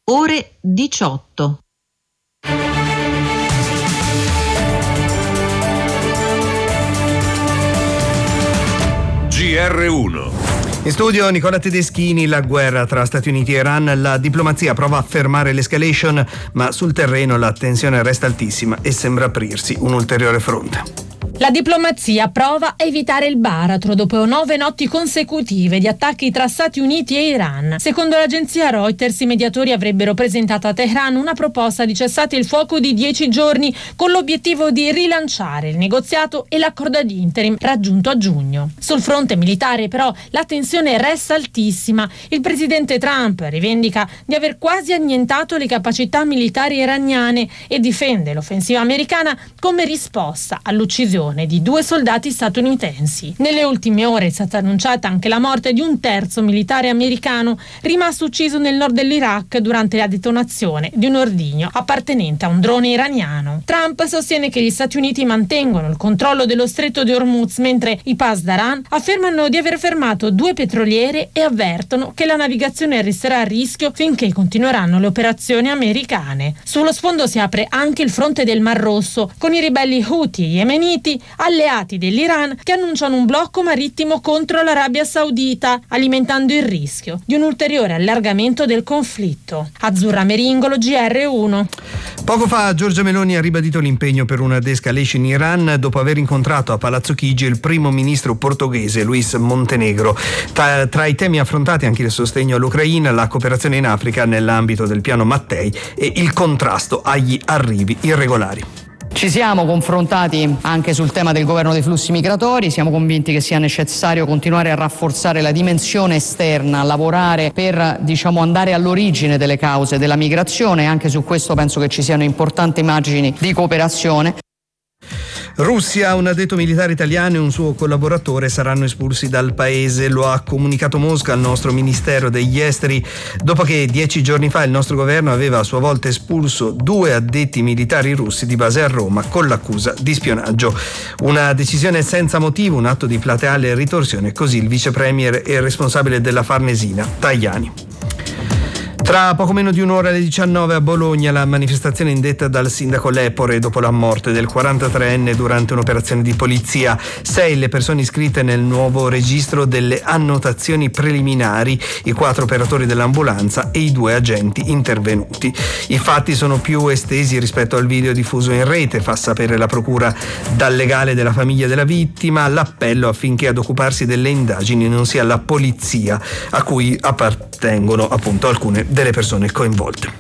ore 18. GR1. In studio Nicola Tedeschini. La guerra tra Stati Uniti e Iran, la diplomazia prova a fermare l'escalation, ma sul terreno la tensione resta altissima e sembra aprirsi un ulteriore fronte. La diplomazia prova a evitare il baratro dopo 9 notti consecutive di attacchi tra Stati Uniti e Iran. Secondo l'agenzia Reuters, i mediatori avrebbero presentato a Teheran una proposta di cessate il fuoco di 10 giorni con l'obiettivo di rilanciare il negoziato e l'accordo ad interim raggiunto a giugno. Sul fronte militare, però, la tensione resta altissima. Il presidente Trump rivendica di aver quasi annientato le capacità militari iraniane e difende l'offensiva americana come risposta all'uccisione di 2 soldati statunitensi. Nelle ultime ore è stata annunciata anche la morte di un terzo militare americano rimasto ucciso nel nord dell'Iraq durante la detonazione di un ordigno appartenente a un drone iraniano. Trump sostiene che gli Stati Uniti mantengono il controllo dello stretto di Hormuz, mentre i Pasdaran affermano di aver fermato 2 petroliere e avvertono che la navigazione resterà a rischio finché continueranno le operazioni americane. Sullo sfondo si apre anche il fronte del Mar Rosso, con i ribelli Houthi yemeniti alleati dell'Iran che annunciano un blocco marittimo contro l'Arabia Saudita, alimentando il rischio di un ulteriore allargamento del conflitto. Azzurra Meringolo, GR1. Poco fa Giorgia Meloni ha ribadito l'impegno per una de-escalation in Iran dopo aver incontrato a Palazzo Chigi il primo ministro portoghese Luís Montenegro. Tra i temi affrontati anche il sostegno all'Ucraina, la cooperazione in Africa nell'ambito del piano Mattei e il contrasto agli arrivi irregolari. Ci siamo confrontati anche sul tema del governo dei flussi migratori, siamo convinti che sia necessario continuare a rafforzare la dimensione esterna, lavorare per andare all'origine delle cause della migrazione, e anche su questo penso che ci siano importanti margini di cooperazione. Russia, un addetto militare italiano e un suo collaboratore saranno espulsi dal paese, lo ha comunicato Mosca al nostro Ministero degli Esteri, dopo che 10 giorni fa il nostro governo aveva a sua volta espulso 2 addetti militari russi di base a Roma con l'accusa di spionaggio. Una decisione senza motivo, un atto di plateale ritorsione, così il vice premier e responsabile della Farnesina, Tajani. Tra poco meno di un'ora, alle 19 a Bologna, la manifestazione indetta dal sindaco Lepore dopo la morte del 43enne durante un'operazione di polizia. 6 le persone iscritte nel nuovo registro delle annotazioni preliminari, i 4 operatori dell'ambulanza e i 2 agenti intervenuti. I fatti sono più estesi rispetto al video diffuso in rete, fa sapere la procura. Dal legale della famiglia della vittima, l'appello affinché ad occuparsi delle indagini non sia la polizia, a cui appartengono appunto alcune delle persone coinvolte.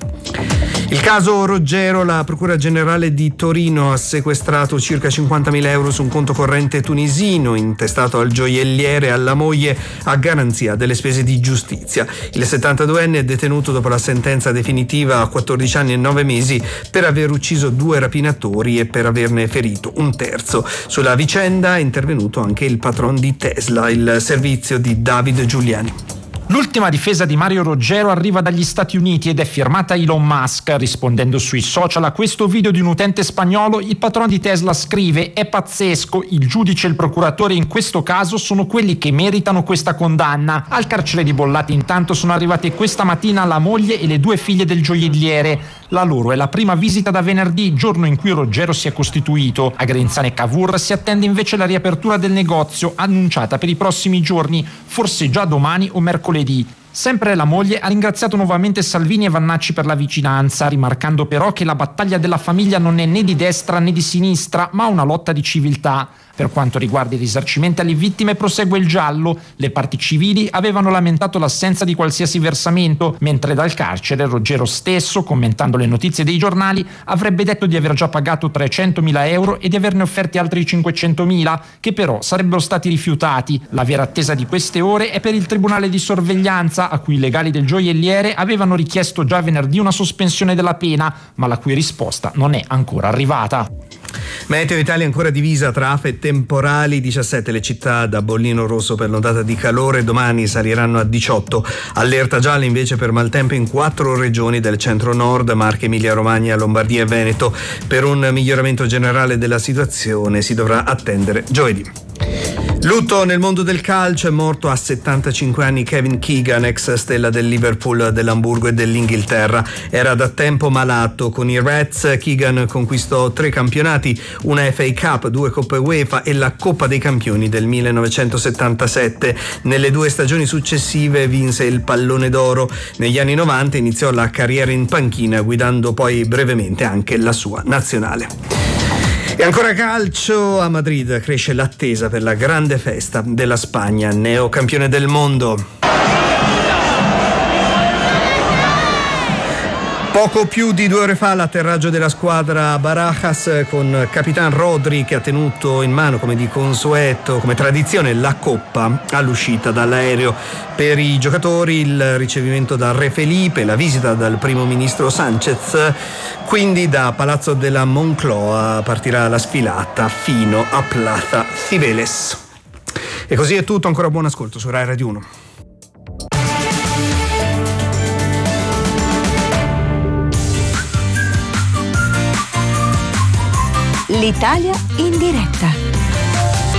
Il caso Roggero, la Procura Generale di Torino ha sequestrato circa 50.000 euro su un conto corrente tunisino intestato al gioielliere e alla moglie a garanzia delle spese di giustizia. Il 72enne è detenuto dopo la sentenza definitiva a 14 anni e 9 mesi per aver ucciso 2 rapinatori e per averne ferito un terzo. Sulla vicenda è intervenuto anche il patron di Tesla, il servizio di Davide Giuliani. L'ultima difesa di Mario Roggero arriva dagli Stati Uniti ed è firmata Elon Musk. Rispondendo sui social a questo video di un utente spagnolo, il patron di Tesla scrive: "È pazzesco, il giudice e il procuratore in questo caso sono quelli che meritano questa condanna". Al carcere di Bollate intanto sono arrivate questa mattina la moglie e le 2 figlie del gioielliere. La loro è la prima visita da venerdì, giorno in cui Roggero si è costituito. A Grenzano e Cavour si attende invece la riapertura del negozio, annunciata per i prossimi giorni, forse già domani o mercoledì. Sempre la moglie ha ringraziato nuovamente Salvini e Vannacci per la vicinanza, rimarcando però che la battaglia della famiglia non è né di destra né di sinistra, ma una lotta di civiltà. Per quanto riguarda i risarcimenti alle vittime, prosegue il giallo. Le parti civili avevano lamentato l'assenza di qualsiasi versamento, mentre dal carcere Roggero stesso, commentando le notizie dei giornali, avrebbe detto di aver già pagato 300.000 euro e di averne offerti altri 500.000, che però sarebbero stati rifiutati. La vera attesa di queste ore è per il tribunale di sorveglianza, a cui i legali del gioielliere avevano richiesto già venerdì una sospensione della pena, ma la cui risposta non è ancora arrivata. Meteo Italia ancora divisa tra afe e temporali, 17 le città da bollino rosso per l'ondata di calore, domani saliranno a 18. Allerta gialla invece per maltempo in 4 regioni del centro-nord, Marche, Emilia Romagna, Lombardia e Veneto. Per un miglioramento generale della situazione si dovrà attendere giovedì. Lutto nel mondo del calcio, è morto a 75 anni Kevin Keegan, ex stella del Liverpool, dell'Hamburgo e dell'Inghilterra. Era da tempo malato. Con i Reds Keegan conquistò 3 campionati, una FA Cup, 2 Coppe UEFA e la Coppa dei Campioni del 1977. Nelle 2 stagioni successive vinse il Pallone d'Oro. Negli anni 90 iniziò la carriera in panchina, guidando poi brevemente anche la sua nazionale. E ancora calcio, a Madrid cresce l'attesa per la grande festa della Spagna, neocampione del mondo. Poco più di 2 ore fa l'atterraggio della squadra a Barajas con Capitan Rodri, che ha tenuto in mano come di consueto, come tradizione, la coppa all'uscita dall'aereo. Per i giocatori il ricevimento da Re Felipe, la visita dal primo ministro Sánchez, quindi da Palazzo della Moncloa partirà la sfilata fino a Plaza Cibeles. E così è tutto, ancora buon ascolto su Rai Radio 1. L'Italia in diretta.